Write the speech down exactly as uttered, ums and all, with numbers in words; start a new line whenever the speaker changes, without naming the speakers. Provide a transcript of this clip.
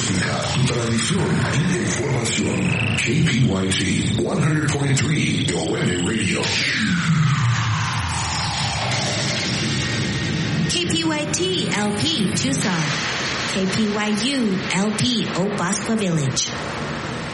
música, tradición y información. K P Y T one hundred point three O M Radio.
K P Y T L P Tucson. K P Y U L P Opascua Village.